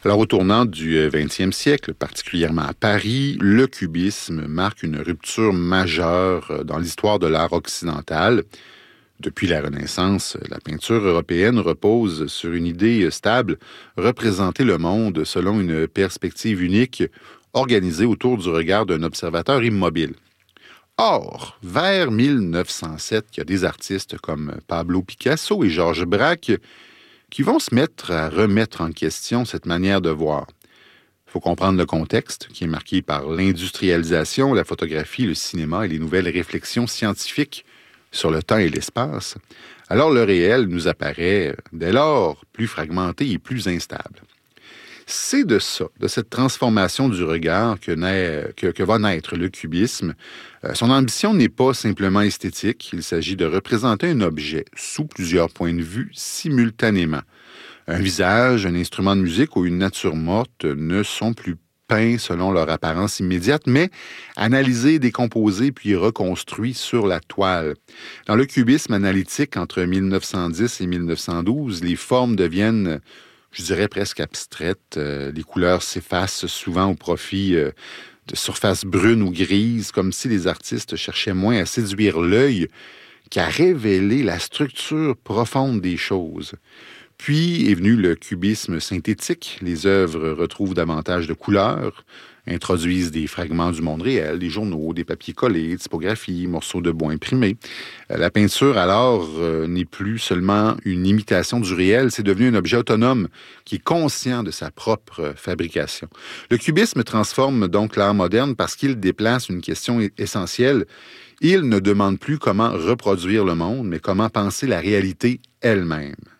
Alors, au tournant du 20e siècle, particulièrement à Paris, le cubisme marque une rupture majeure dans l'histoire de l'art occidental. Depuis la Renaissance, la peinture européenne repose sur une idée stable, représenter le monde selon une perspective unique, organisée autour du regard d'un observateur immobile. Or, vers 1907, il y a des artistes comme Pablo Picasso et Georges Braque qui vont se mettre à remettre en question cette manière de voir. Il faut comprendre le contexte, qui est marqué par l'industrialisation, la photographie, le cinéma et les nouvelles réflexions scientifiques sur le temps et l'espace. Alors le réel nous apparaît, dès lors, plus fragmenté et plus instable. C'est de ça, de cette transformation du regard que va naître le cubisme. Son ambition n'est pas simplement esthétique, il s'agit de représenter un objet sous plusieurs points de vue simultanément. Un visage, un instrument de musique ou une nature morte ne sont plus peints selon leur apparence immédiate, mais analysés, décomposés puis reconstruits sur la toile. Dans le cubisme analytique, entre 1910 et 1912, les formes deviennent, je dirais, presque abstraites. Les couleurs s'effacent souvent au profit de surfaces brunes ou grises, comme si les artistes cherchaient moins à séduire l'œil qu'à révéler la structure profonde des choses. Puis est venu le cubisme synthétique. Les œuvres retrouvent davantage de couleurs, introduisent des fragments du monde réel, des journaux, des papiers collés, typographies, morceaux de bois imprimés. La peinture, alors, n'est plus seulement une imitation du réel, c'est devenu un objet autonome qui est conscient de sa propre fabrication. Le cubisme transforme donc l'art moderne parce qu'il déplace une question essentielle. Il ne demande plus comment reproduire le monde, mais comment penser la réalité elle-même.